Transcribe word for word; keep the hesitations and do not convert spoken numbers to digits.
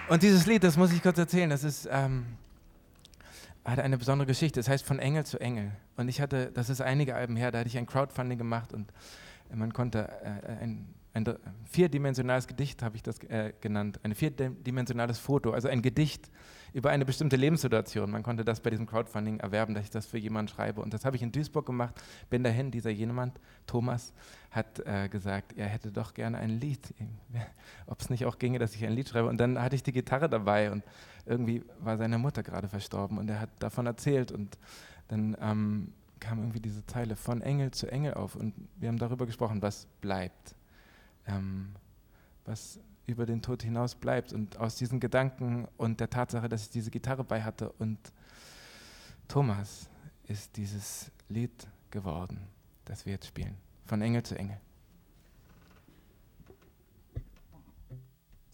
Und dieses Lied, das muss ich kurz erzählen, das ist, ähm, hat eine besondere Geschichte. Es heißt Von Engel zu Engel. Und ich hatte, das ist einige Alben her, da hatte ich ein Crowdfunding gemacht und man konnte äh, ein, ein vierdimensionales Gedicht, habe ich das äh, genannt, ein vierdimensionales Foto, also ein Gedicht über eine bestimmte Lebenssituation. Man konnte das bei diesem Crowdfunding erwerben, dass ich das für jemanden schreibe. Und das habe ich in Duisburg gemacht, bin dahin, dieser jemand, Thomas, hat äh, gesagt, er hätte doch gerne ein Lied, ob es nicht auch ginge, dass ich ein Lied schreibe. Und dann hatte ich die Gitarre dabei und irgendwie war seine Mutter gerade verstorben und er hat davon erzählt und dann ähm, kam irgendwie diese Zeile von Engel zu Engel auf und wir haben darüber gesprochen, was bleibt, ähm, was über den Tod hinaus bleibt und aus diesen Gedanken und der Tatsache, dass ich diese Gitarre bei hatte und Thomas ist dieses Lied geworden, das wir jetzt spielen, von Engel zu Engel.